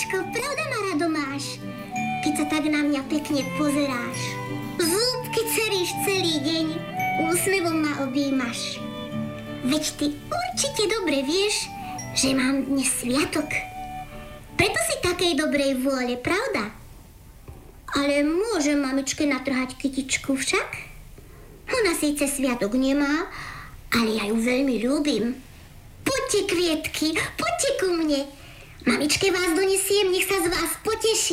mamičko, pravda ma rado máš, keď sa tak na mňa pekne pozeráš. Zúbky ceríš celý deň, úsmevom ma objímaš. Veď ty určite dobre vieš, že mám dnes sviatok. Preto si takej dobrej vôle, pravda? Ale môžem mamičke natrhať kytičku však? Ona síce sviatok nemá, ale ja ju veľmi ľúbim. Poďte, kvietky, poďte ku mne. Mamičke vás donesiem, nech sa z vás poteší.